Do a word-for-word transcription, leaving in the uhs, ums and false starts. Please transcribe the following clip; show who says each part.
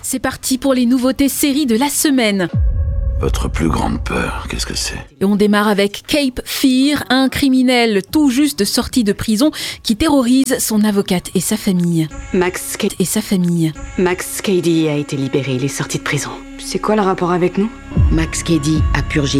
Speaker 1: C'est parti pour les nouveautés séries de la semaine.
Speaker 2: Votre plus grande peur, qu'est-ce que c'est ?
Speaker 1: Et on démarre avec Cape Fear, un criminel tout juste sorti de prison qui terrorise son avocate et sa famille.
Speaker 3: Max Cady
Speaker 1: Et sa famille.
Speaker 3: Max Cady a été libéré, il est sorti de prison.
Speaker 4: C'est quoi le rapport avec nous ?
Speaker 5: Max Cady a purgé